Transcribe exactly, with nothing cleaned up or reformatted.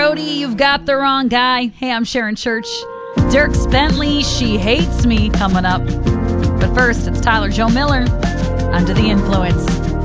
Brody, you've got the wrong guy. Hey, I'm Sharon Church. Dierks Bentley, She Hates Me, coming up. But first, it's Tyler Joe Miller, Under the Influence.